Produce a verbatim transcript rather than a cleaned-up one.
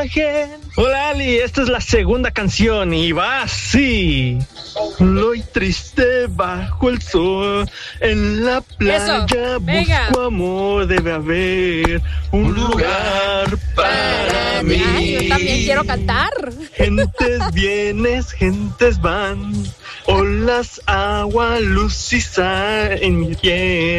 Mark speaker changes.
Speaker 1: Hola Ali, esta es la segunda canción y va así. Solo y triste bajo el sol, en la playa busco amor, debe haber un lugar para mí.
Speaker 2: Ay, yo también quiero cantar.
Speaker 1: Gentes vienes, gentes van, olas, agua, luz y sal en mi piel.